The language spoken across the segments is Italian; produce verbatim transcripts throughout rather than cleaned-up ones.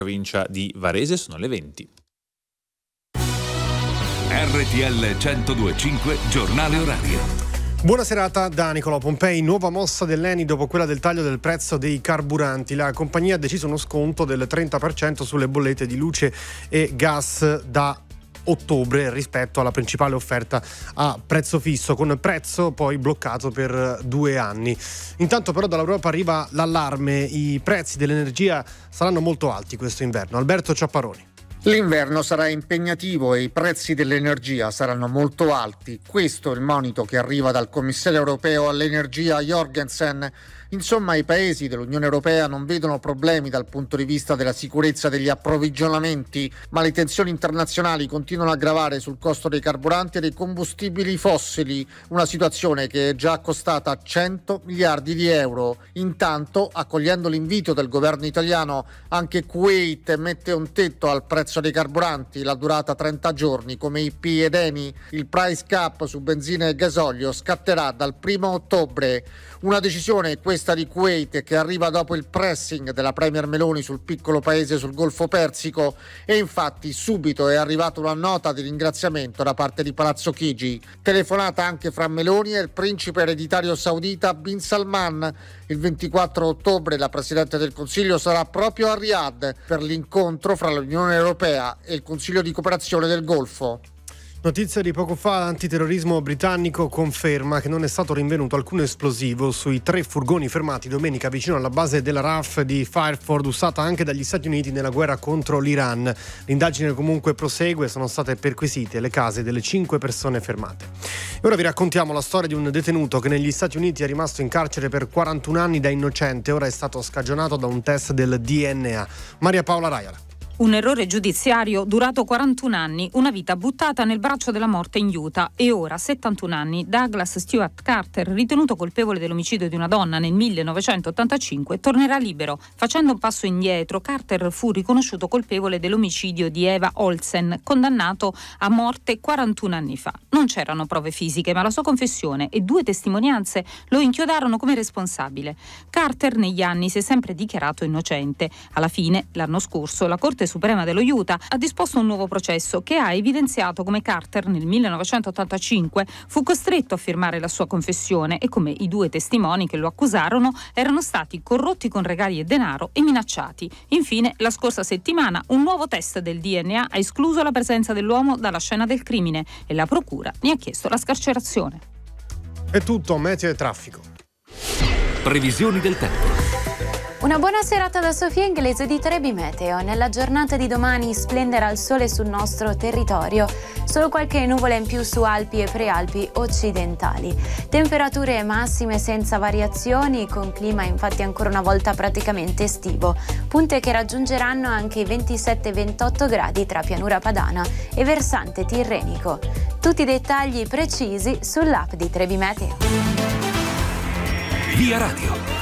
provincia di Varese. Sono le venti. R T L centodue e cinque Giornale Orario. Buona serata da Nicolò Pompei. Nuova mossa dell'Eni dopo quella del taglio del prezzo dei carburanti. La compagnia ha deciso uno sconto del trenta per cento sulle bollette di luce e gas da ottobre rispetto alla principale offerta a prezzo fisso, con prezzo poi bloccato per due anni. Intanto però dall'Europa arriva l'allarme: i prezzi dell'energia saranno molto alti questo inverno. Alberto Ciapparoni. L'inverno sarà impegnativo e i prezzi dell'energia saranno molto alti. Questo è il monito che arriva dal commissario europeo all'energia Jorgensen. Insomma, i paesi dell'Unione Europea non vedono problemi dal punto di vista della sicurezza degli approvvigionamenti, ma le tensioni internazionali continuano a gravare sul costo dei carburanti e dei combustibili fossili, una situazione che è già costata cento miliardi di euro. Intanto, accogliendo l'invito del governo italiano, anche Kuwait mette un tetto al prezzo dei carburanti, la durata trenta giorni, come I P ed Eni. Il price cap su benzina e gasolio scatterà dal primo ottobre. Una decisione, questa di Kuwait, che arriva dopo il pressing della premier Meloni sul piccolo paese sul Golfo Persico, e infatti subito è arrivata una nota di ringraziamento da parte di Palazzo Chigi. Telefonata anche fra Meloni e il principe ereditario saudita Bin Salman. Il ventiquattro ottobre la Presidente del Consiglio sarà proprio a Riyadh per l'incontro fra l'Unione Europea e il Consiglio di cooperazione del Golfo. Notizia di poco fa: l'antiterrorismo britannico conferma che non è stato rinvenuto alcun esplosivo sui tre furgoni fermati domenica vicino alla base della R A F di Fireford, usata anche dagli Stati Uniti nella guerra contro l'Iran. L'indagine comunque prosegue, sono state perquisite le case delle cinque persone fermate. E ora vi raccontiamo la storia di un detenuto che negli Stati Uniti è rimasto in carcere per quarantuno anni da innocente, ora è stato scagionato da un test del D N A. Maria Paola Raiala. Un errore giudiziario durato quarantuno anni, una vita buttata nel braccio della morte in Utah, e ora, settantuno anni, Douglas Stewart Carter, ritenuto colpevole dell'omicidio di una donna nel millenovecentottantacinque, tornerà libero. Facendo un passo indietro, Carter fu riconosciuto colpevole dell'omicidio di Eva Olsen, condannato a morte quarantuno anni fa. Non c'erano prove fisiche, ma la sua confessione e due testimonianze lo inchiodarono come responsabile. Carter negli anni si è sempre dichiarato innocente. Alla fine, l'anno scorso, la Corte Suprema dello Utah ha disposto un nuovo processo che ha evidenziato come Carter nel millenovecentottantacinque fu costretto a firmare la sua confessione e come i due testimoni che lo accusarono erano stati corrotti con regali e denaro e minacciati. Infine, la scorsa settimana, un nuovo test del D N A ha escluso la presenza dell'uomo dalla scena del crimine e la procura ne ha chiesto la scarcerazione. È tutto, meteo e traffico. Previsioni del tempo. Una buona serata da Sofia Inglese di Trebi Meteo. Nella giornata di domani splenderà il sole sul nostro territorio, solo qualche nuvola in più su Alpi e Prealpi occidentali. Temperature massime senza variazioni, con clima infatti ancora una volta praticamente estivo. Punte che raggiungeranno anche i ventisette ventotto gradi tra pianura padana e versante tirrenico. Tutti i dettagli precisi sull'app di Trebi Meteo. Via Radio.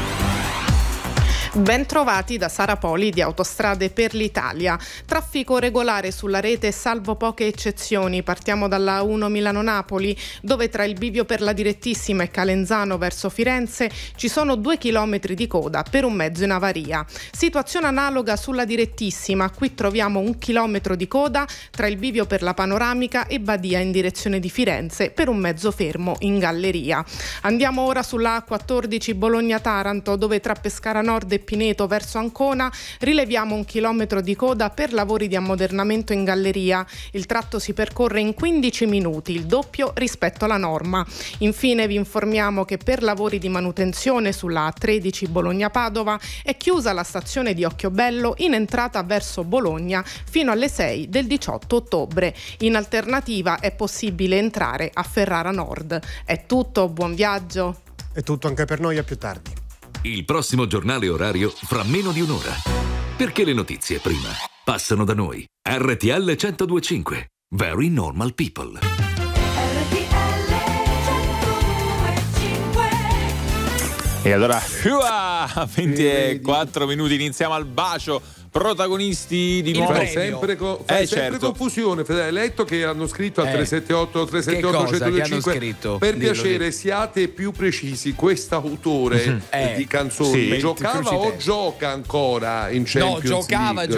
Bentrovati da Sara Poli di Autostrade per l'Italia. Traffico regolare sulla rete salvo poche eccezioni. Partiamo dalla uno Milano-Napoli, dove tra il bivio per la direttissima e Calenzano verso Firenze ci sono due chilometri di coda per un mezzo in avaria. Situazione analoga sulla direttissima, qui troviamo un chilometro di coda tra il bivio per la panoramica e Badia in direzione di Firenze per un mezzo fermo in galleria. Andiamo ora sulla A quattordici Bologna-Taranto, dove tra Pescara Nord e Pineto verso Ancona rileviamo un chilometro di coda per lavori di ammodernamento in galleria. Il tratto si percorre in quindici minuti, il doppio rispetto alla norma. Infine vi informiamo che per lavori di manutenzione sulla A tredici Bologna-Padova è chiusa la stazione di Occhiobello in entrata verso Bologna fino alle sei del diciotto ottobre. In alternativa è possibile entrare a Ferrara Nord. È tutto, buon viaggio. È tutto anche per noi, a più tardi. Il prossimo giornale orario fra meno di un'ora. Perché le notizie prima passano da noi. R T L centodue e cinque. Very Normal People. E allora, a ventiquattro minuti iniziamo al bacio. Protagonisti di nuovo. Fai sempre, co- fai eh, sempre certo. confusione, Fede. Hai letto che hanno scritto al Eh. tre sette otto tre sette otto Che cosa? uno zero due Che hanno cinque scritto? per Dillo, piacere dillo. siate più precisi. Quest'autore Eh. di canzoni Sì. giocava Più- più o ci gioca ancora in No, Champions giocava, League?